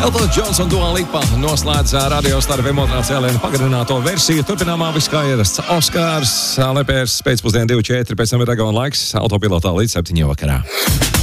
Elton Johns un Dua Lipa noslēdz Radio Star vienotnā cēlienu pagarināto versiju. Turpināmā viss kā ierasts. Oskars, Lepērs, pēcpusdienu 2:04, pēc tam ir Ragona laiks autopilotā līdz 7 vakarā.